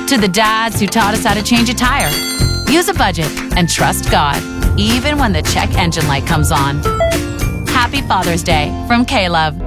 To the dads who taught us how to change a tire. Use a budget and trust God, even when the check engine light comes on. Happy Father's Day from K-Love.